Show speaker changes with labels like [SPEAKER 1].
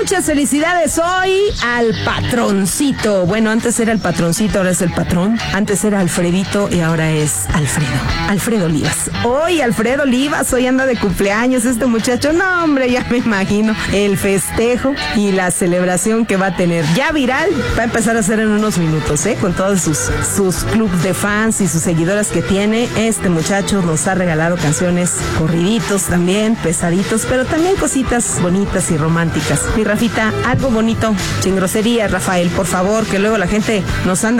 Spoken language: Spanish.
[SPEAKER 1] muchas felicidades hoy al patroncito. Bueno, antes era el patroncito, ahora es el patrón. Antes era Alfredito y ahora es Alfredo Olivas. Hoy Alfredo Olivas, hoy anda de cumpleaños este muchacho. No, hombre, ya me imagino el festejo y la celebración que va a tener. Ya viral, va a empezar a hacer en unos minutos, con todos sus clubs de fans y sus seguidoras que tiene. Este muchacho nos ha regalado canciones, corriditos también, pesaditos, pero también cositas bonitas y románticas. Mi Rafita, algo bonito, sin groserías, Rafael, por favor, que luego la gente nos anda